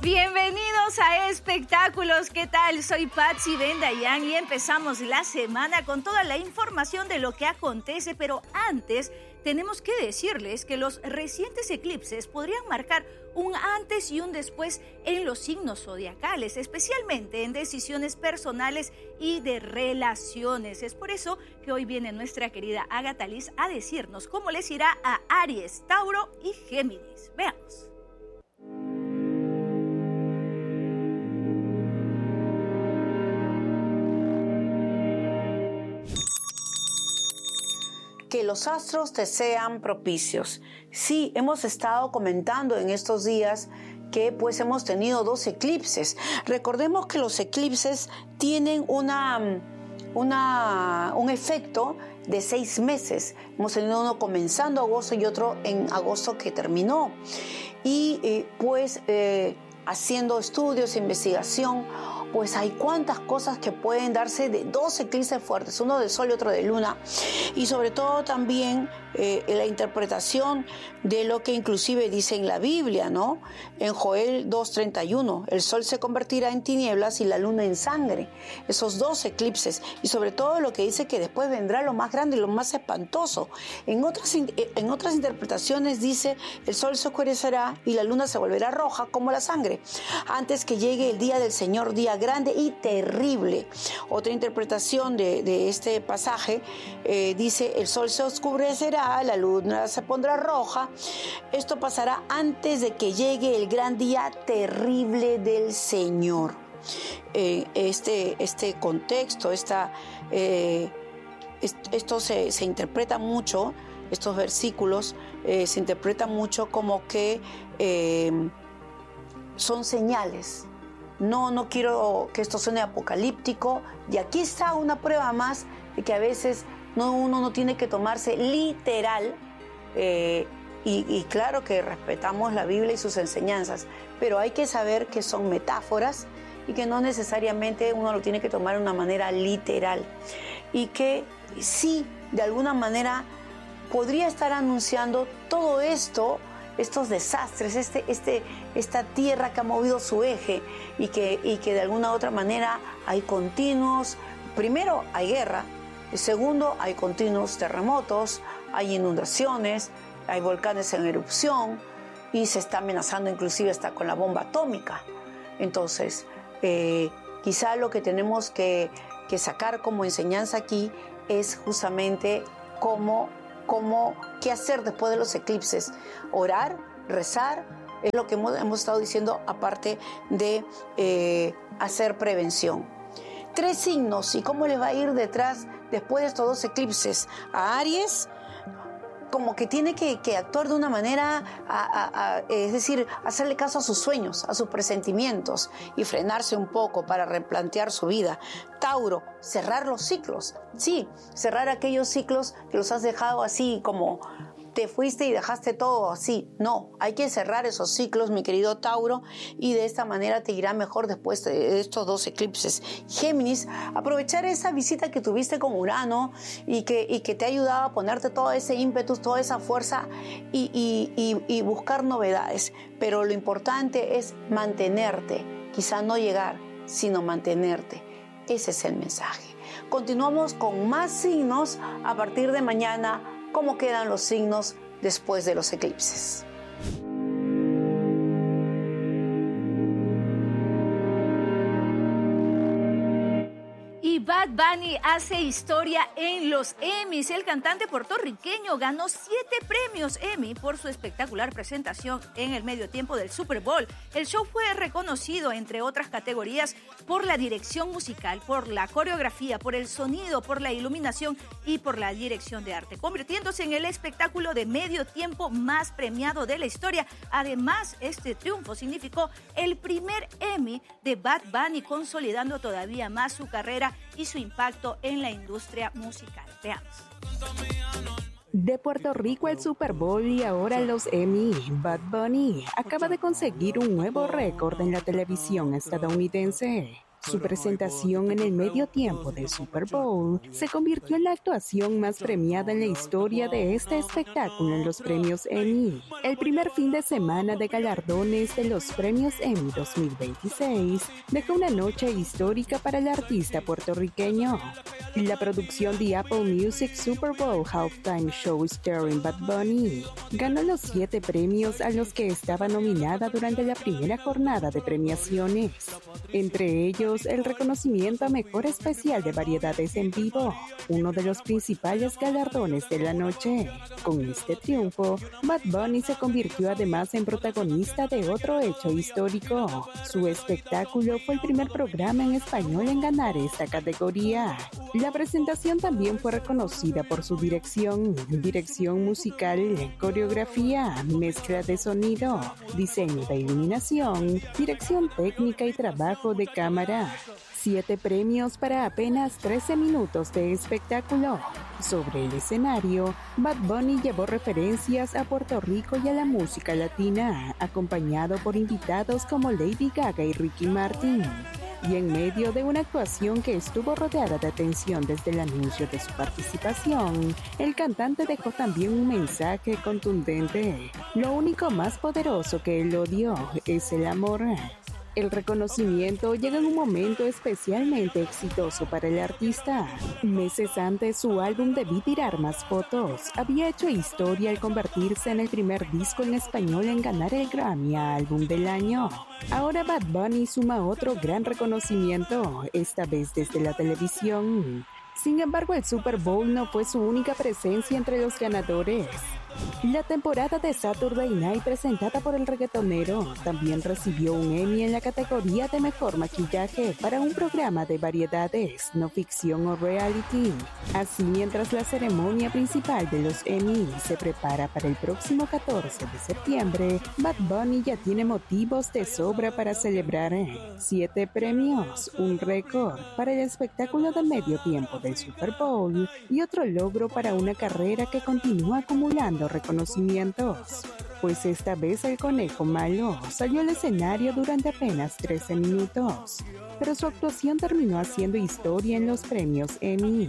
Bienvenidos a Espectáculos, ¿qué tal? Soy Patsy Bendayan y empezamos la semana con toda la información de lo que acontece, pero antes tenemos que decirles que los recientes eclipses podrían marcar un antes y un después en los signos zodiacales, especialmente en decisiones personales y de relaciones. Es por eso que hoy viene nuestra querida Agatha Liz a decirnos cómo les irá a Aries, Tauro y Géminis. Veamos. Que los astros te sean propicios. Sí, hemos estado comentando en estos días que pues hemos tenido 2 eclipses. Recordemos que los eclipses tienen un efecto de 6 meses. Hemos tenido uno comenzando agosto y otro en agosto que terminó. Y haciendo estudios, investigación, pues hay cuantas cosas que pueden darse de 2 eclipses fuertes, uno de sol y otro de luna, y sobre todo también la interpretación de lo que inclusive dice en la Biblia, ¿no? En Joel 2:31, el sol se convertirá en tinieblas y la luna en sangre. Esos 2 eclipses, y sobre todo lo que dice que después vendrá lo más grande y lo más espantoso. En otras interpretaciones dice, el sol se oscurecerá y la luna se volverá roja como la sangre, antes que llegue el día del Señor, día grande y terrible. Otra interpretación de este pasaje dice, el sol se oscurecerá, la luna se pondrá roja. Esto pasará antes de que llegue el gran día terrible del Señor. Este contexto, esto se interpreta mucho, estos versículos se interpretan mucho como que son señales. No quiero que esto suene apocalíptico, y aquí está una prueba más de que a veces uno no tiene que tomarse literal, y claro que respetamos la Biblia y sus enseñanzas, pero hay que saber que son metáforas y que no necesariamente uno lo tiene que tomar de una manera literal, y que sí, de alguna manera podría estar anunciando todo esto, estos desastres, esta tierra que ha movido su eje y que de alguna u otra manera hay continuos, primero hay guerra, y segundo hay continuos terremotos, hay inundaciones, hay volcanes en erupción y se está amenazando inclusive hasta con la bomba atómica. Entonces, quizá lo que tenemos que sacar como enseñanza aquí es justamente qué hacer después de los eclipses. Orar, rezar, es lo que hemos estado diciendo, aparte de hacer prevención. 3 signos y cómo les va a ir después de estos 2 eclipses. A Aries, como que tiene que actuar de una manera, es decir, hacerle caso a sus sueños, a sus presentimientos y frenarse un poco para replantear su vida. Tauro, cerrar los ciclos. Sí, cerrar aquellos ciclos que los has dejado así como te fuiste y dejaste todo así. No, hay que cerrar esos ciclos, mi querido Tauro, y de esta manera te irá mejor después de estos 2 eclipses. Géminis, aprovechar esa visita que tuviste con Urano y que te ha ayudado a ponerte todo ese ímpetu, toda esa fuerza y buscar novedades. Pero lo importante es mantenerte, quizá no llegar, sino mantenerte. Ese es el mensaje. Continuamos con más signos a partir de mañana. ¿Cómo quedan los signos después de los eclipses? Y Bad Bunny hace historia en los Emmys. El cantante puertorriqueño ganó 7 premios Emmy por su espectacular presentación en el medio tiempo del Super Bowl. El show fue reconocido, entre otras categorías, por la dirección musical, por la coreografía, por el sonido, por la iluminación y por la dirección de arte, convirtiéndose en el espectáculo de medio tiempo más premiado de la historia. Además, este triunfo significó el primer Emmy de Bad Bunny, consolidando todavía más su carrera y su impacto en la industria musical. Veamos. De Puerto Rico al Super Bowl y ahora los Emmy, Bad Bunny acaba de conseguir un nuevo récord en la televisión estadounidense. Su presentación en el medio tiempo del Super Bowl se convirtió en la actuación más premiada en la historia de este espectáculo en los premios Emmy. El primer fin de semana de galardones de los premios Emmy 2026 dejó una noche histórica para el artista puertorriqueño. La producción de Apple Music Super Bowl Halftime Show starring Bad Bunny ganó los 7 premios a los que estaba nominada durante la primera jornada de premiaciones, entre ellos el reconocimiento a Mejor Especial de Variedades en Vivo, uno de los principales galardones de la noche. Con este triunfo, Bad Bunny se convirtió además en protagonista de otro hecho histórico. Su espectáculo fue el primer programa en español en ganar esta categoría. La presentación también fue reconocida por su dirección musical, coreografía, mezcla de sonido, diseño de iluminación, dirección técnica y trabajo de cámara. 7 premios para apenas 13 minutos de espectáculo. Sobre el escenario, Bad Bunny llevó referencias a Puerto Rico y a la música latina, acompañado por invitados como Lady Gaga y Ricky Martin. Y en medio de una actuación que estuvo rodeada de atención desde el anuncio de su participación, el cantante dejó también un mensaje contundente. Lo único más poderoso que el odio es el amor. El reconocimiento llega en un momento especialmente exitoso para el artista. Meses antes, su álbum Debí tirar más fotos había hecho historia al convertirse en el primer disco en español en ganar el Grammy a Álbum del Año. Ahora Bad Bunny suma otro gran reconocimiento, esta vez desde la televisión. Sin embargo, el Super Bowl no fue su única presencia entre los ganadores. La temporada de Saturday Night presentada por el reggaetonero también recibió un Emmy en la categoría de Mejor Maquillaje para un programa de variedades, no ficción o reality. Así, mientras la ceremonia principal de los Emmy se prepara para el próximo 14 de septiembre, Bad Bunny ya tiene motivos de sobra para celebrar 7 premios, un récord para el espectáculo de medio tiempo del Super Bowl y otro logro para una carrera que continúa acumulando reconocimientos, pues esta vez el conejo malo salió al escenario durante apenas 13 minutos, pero su actuación terminó haciendo historia en los premios Emmy.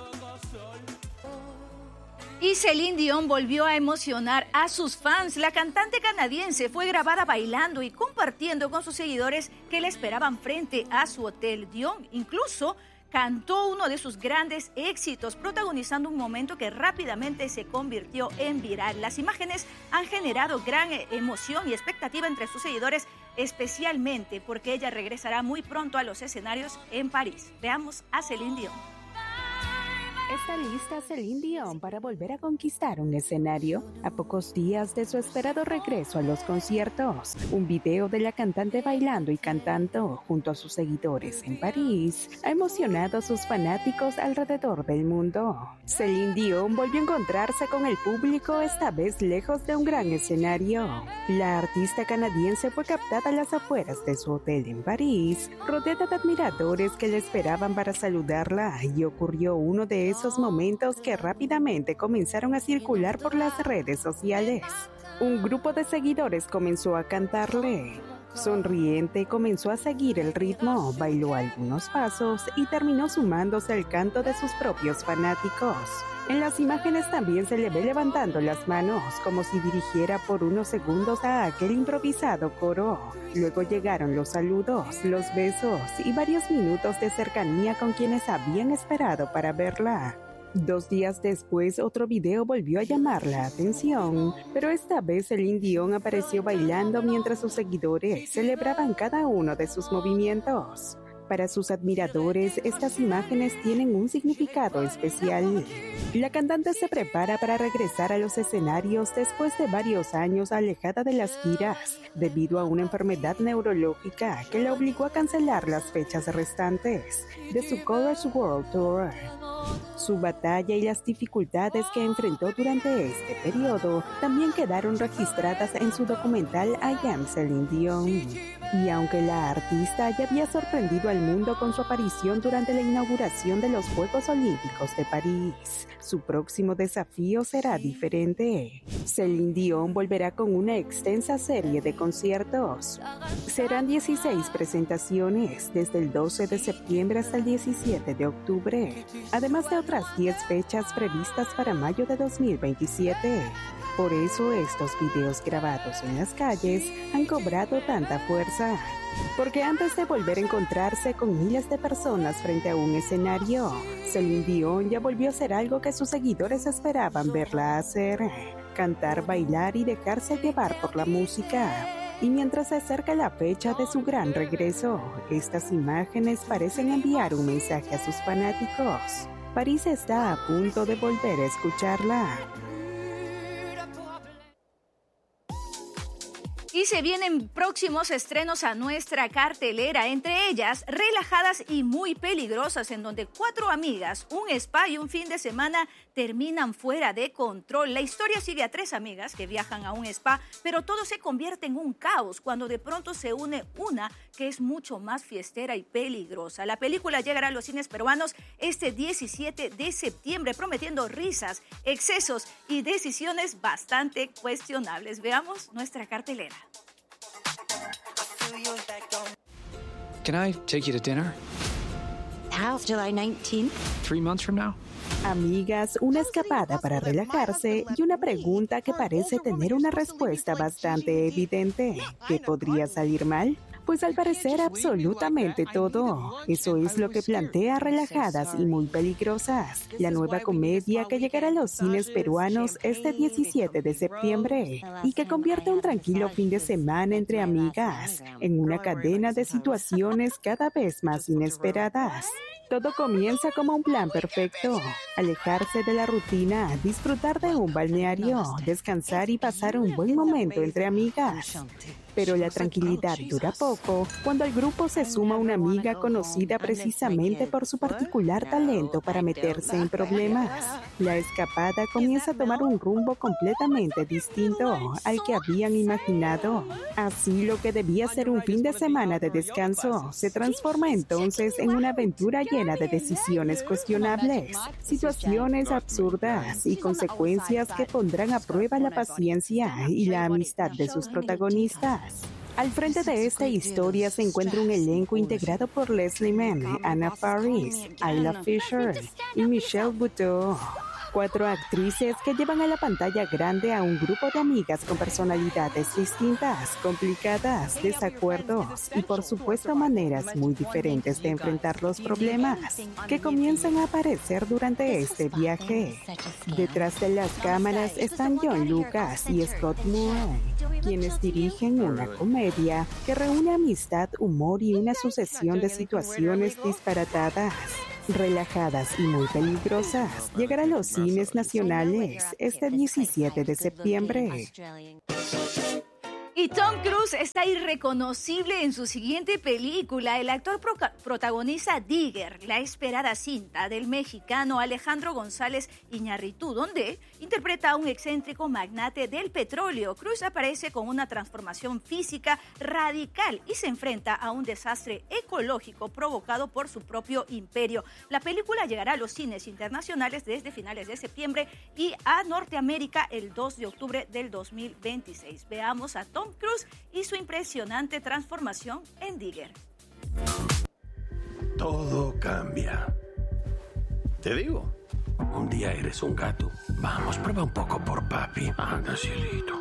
Y Celine Dion volvió a emocionar a sus fans. La cantante canadiense fue grabada bailando y compartiendo con sus seguidores que la esperaban frente a su hotel. Dion incluso cantó uno de sus grandes éxitos, protagonizando un momento que rápidamente se convirtió en viral. Las imágenes han generado gran emoción y expectativa entre sus seguidores, especialmente porque ella regresará muy pronto a los escenarios en París. Veamos a Celine Dion. Está lista Celine Dion para volver a conquistar un escenario a pocos días de su esperado regreso a los conciertos. Un video de la cantante bailando y cantando junto a sus seguidores en París ha emocionado a sus fanáticos alrededor del mundo. Celine Dion volvió a encontrarse con el público, esta vez lejos de un gran escenario. La artista canadiense fue captada a las afueras de su hotel en París, rodeada de admiradores que la esperaban para saludarla, y ocurrió uno de esos momentos que rápidamente comenzaron a circular por las redes sociales. Un grupo de seguidores comenzó a cantarle. Sonriente, comenzó a seguir el ritmo, bailó algunos pasos y terminó sumándose al canto de sus propios fanáticos. En las imágenes también se le ve levantando las manos, como si dirigiera por unos segundos a aquel improvisado coro. Luego llegaron los saludos, los besos y varios minutos de cercanía con quienes habían esperado para verla. 2 días después, otro video volvió a llamar la atención, pero esta vez Celine Dion apareció bailando mientras sus seguidores celebraban cada uno de sus movimientos. Para sus admiradores, estas imágenes tienen un significado especial. La cantante se prepara para regresar a los escenarios después de varios años alejada de las giras, debido a una enfermedad neurológica que la obligó a cancelar las fechas restantes de su Colors World Tour. Su batalla y las dificultades que enfrentó durante este periodo también quedaron registradas en su documental I Am Celine Dion. Y aunque la artista ya había sorprendido al mundo con su aparición durante la inauguración de los Juegos Olímpicos de París, su próximo desafío será diferente. Celine Dion volverá con una extensa serie de conciertos. Serán 16 presentaciones desde el 12 de septiembre hasta el 17 de octubre, además de otras 10 fechas previstas para mayo de 2027. Por eso estos videos grabados en las calles han cobrado tanta fuerza. Porque antes de volver a encontrarse con miles de personas frente a un escenario, Celine Dion ya volvió a hacer algo que sus seguidores esperaban verla hacer: cantar, bailar y dejarse llevar por la música. Y mientras se acerca la fecha de su gran regreso, estas imágenes parecen enviar un mensaje a sus fanáticos. París está a punto de volver a escucharla. Y se vienen próximos estrenos a nuestra cartelera, entre ellas Relajadas y Muy Peligrosas, en donde 4 amigas, un spa y un fin de semana terminan fuera de control. La historia sigue a 3 amigas que viajan a un spa, pero todo se convierte en un caos cuando de pronto se une una que es mucho más fiestera y peligrosa. La película llegará a los cines peruanos este 17 de septiembre, prometiendo risas, excesos y decisiones bastante cuestionables. Veamos nuestra cartelera. Can I take you to dinner? How's July 19th? 3 months from now? Amigas, una escapada para relajarse y una pregunta que parece tener una respuesta bastante evidente. ¿Qué podría salir mal? Pues al parecer absolutamente todo. Eso es lo que plantea Relajadas y Muy Peligrosas, la nueva comedia que llegará a los cines peruanos este 17 de septiembre y que convierte un tranquilo fin de semana entre amigas en una cadena de situaciones cada vez más inesperadas. Todo comienza como un plan perfecto: alejarse de la rutina, disfrutar de un balneario, descansar y pasar un buen momento entre amigas. Pero la tranquilidad dura poco cuando al grupo se suma una amiga conocida precisamente por su particular talento para meterse en problemas. La escapada comienza a tomar un rumbo completamente distinto al que habían imaginado. Así, lo que debía ser un fin de semana de descanso se transforma entonces en una aventura llena de decisiones cuestionables, situaciones absurdas y consecuencias que pondrán a prueba la paciencia y la amistad de sus protagonistas. Al frente de esta historia se encuentra un elenco integrado por Leslie Mann, Anna Faris, Isla Fisher y Michelle Buteau. 4 actrices que llevan a la pantalla grande a un grupo de amigas con personalidades distintas, complicadas, desacuerdos y por supuesto maneras muy diferentes de enfrentar los problemas que comienzan a aparecer durante este viaje. Detrás de las cámaras están John Lucas y Scott Moore, quienes dirigen una comedia que reúne amistad, humor y una sucesión de situaciones disparatadas. Relajadas y Muy Peligrosas llegará a los cines nacionales este 17 de septiembre. Y Tom Cruise está irreconocible en su siguiente película. El actor protagoniza Digger, la esperada cinta del mexicano Alejandro González Iñárritu, donde interpreta a un excéntrico magnate del petróleo. Cruise aparece con una transformación física radical y se enfrenta a un desastre ecológico provocado por su propio imperio. La película llegará a los cines internacionales desde finales de septiembre y a Norteamérica el 2 de octubre del 2026. Veamos a Tom Cruise y su impresionante transformación en Digger. Todo cambia. Te digo, un día eres un gato. Vamos, prueba un poco por papi. Anda, cielito.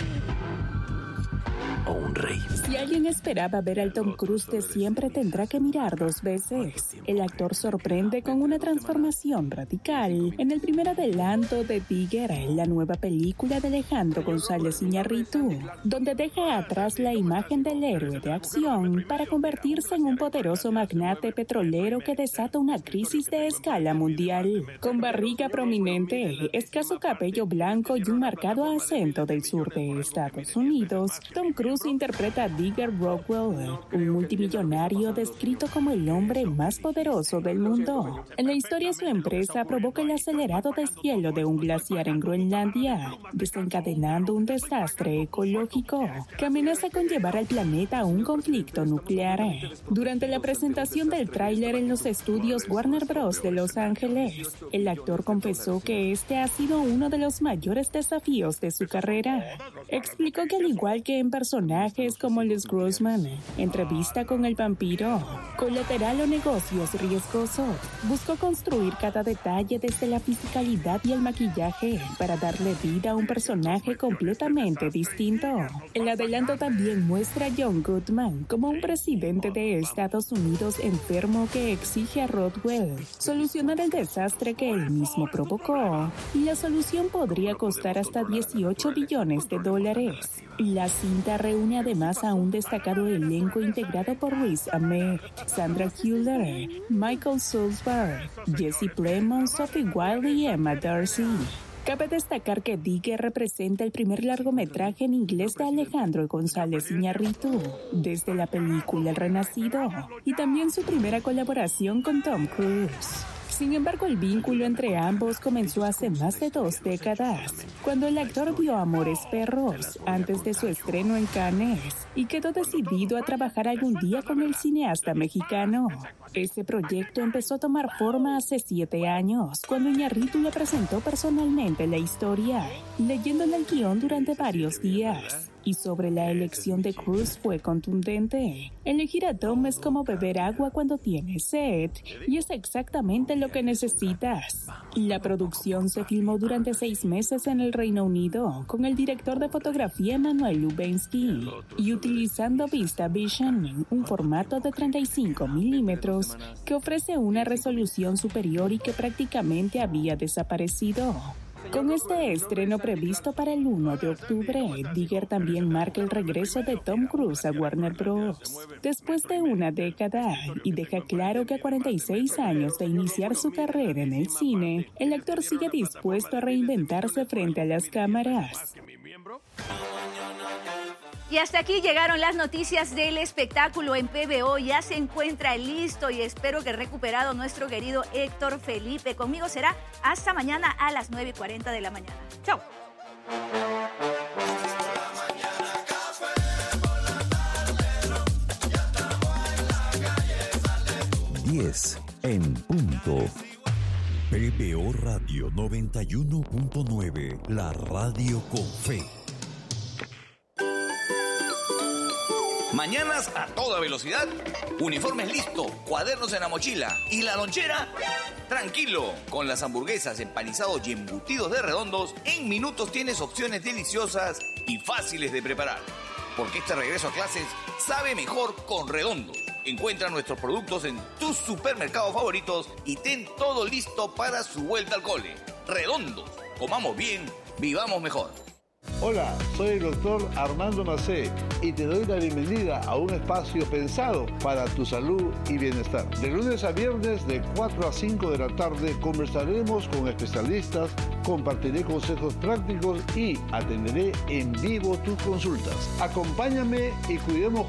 O un rey. Si alguien esperaba ver al Tom Cruise de siempre, tendrá que mirar 2 veces. El actor sorprende con una transformación radical en el primer adelanto de Digger, la nueva película de Alejandro González Iñárritu, donde deja atrás la imagen del héroe de acción para convertirse en un poderoso magnate petrolero que desata una crisis de escala mundial. Con barriga prominente, escaso cabello blanco y un marcado acento del sur de Estados Unidos, Tom Cruise Rose interpreta a Digger Rockwell, un multimillonario descrito como el hombre más poderoso del mundo. En la historia, su empresa provoca el acelerado deshielo de un glaciar en Groenlandia, desencadenando un desastre ecológico que amenaza con llevar al planeta a un conflicto nuclear. Durante la presentación del tráiler en los estudios Warner Bros. De Los Ángeles, el actor confesó que este ha sido uno de los mayores desafíos de su carrera. Explicó que al igual que en personajes como Les Grossman, Entrevista con el vampiro, Colateral o Negocios riesgosos, buscó construir cada detalle desde la fisicalidad y el maquillaje para darle vida a un personaje completamente distinto. El adelanto también muestra a John Goodman como un presidente de Estados Unidos enfermo que exige a Rodwell solucionar el desastre que él mismo provocó, y la solución podría costar hasta $18 billones. La cinta reúne además a un destacado elenco integrado por Riz Ahmed, Sandra Hüller, Michael Stuhlbarg, Jesse Plemons, Sophie Wilde y Emma Darcy. Cabe destacar que Digger representa el primer largometraje en inglés de Alejandro González Iñárritu desde la película El Renacido, y también su primera colaboración con Tom Cruise. Sin embargo, el vínculo entre ambos comenzó hace más de 2 décadas, cuando el actor vio Amores Perros antes de su estreno en Cannes y quedó decidido a trabajar algún día con el cineasta mexicano. Ese proyecto empezó a tomar forma hace 7 años, cuando Iñárritu le presentó personalmente la historia, leyéndole el guión durante varios días. Y sobre la elección de Cruise fue contundente. Elegir a Tom es como beber agua cuando tienes sed, y es exactamente lo que necesitas. La producción se filmó durante 6 meses en el Reino Unido, con el director de fotografía Emanuel Lubensky, y utilizando VistaVision, un formato de 35 milímetros que ofrece una resolución superior y que prácticamente había desaparecido. Con este estreno previsto para el 1 de octubre, Digger también marca el regreso de Tom Cruise a Warner Bros. Después de una década, y deja claro que a 46 años de iniciar su carrera en el cine, el actor sigue dispuesto a reinventarse frente a las cámaras. Y hasta aquí llegaron las noticias del espectáculo en PBO. Ya se encuentra listo y espero que recuperado nuestro querido Héctor Felipe. Conmigo será hasta mañana a las 9:40 de la mañana. Chao. 10 en punto. PBO Radio 91.9, la radio con fe. Mañanas a toda velocidad, uniformes listo, cuadernos en la mochila y la lonchera. Tranquilo, con las hamburguesas, empanizados y embutidos de Redondos, en minutos tienes opciones deliciosas y fáciles de preparar. Porque este regreso a clases sabe mejor con Redondos. Encuentra nuestros productos en tus supermercados favoritos y ten todo listo para su vuelta al cole. Redondos, comamos bien, vivamos mejor. Hola, soy el doctor Armando Macé y te doy la bienvenida a un espacio pensado para tu salud y bienestar. De lunes a viernes de 4 a 5 de la tarde conversaremos con especialistas, compartiré consejos prácticos y atenderé en vivo tus consultas. Acompáñame y cuidemos